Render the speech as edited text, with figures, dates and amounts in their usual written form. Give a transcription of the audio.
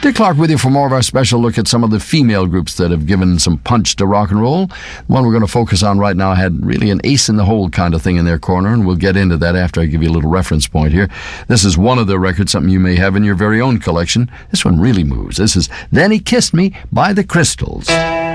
Dick Clark with you for more of our special look at some of the female groups that have given some punch to rock and roll. The one we're going to focus on right now had really an ace-in-the-hole kind of thing in their corner, and we'll get into that after I give you a little reference point here. This is one of their records, something you may have in your very own collection. This one really moves. This is Then He Kissed Me by the Crystals.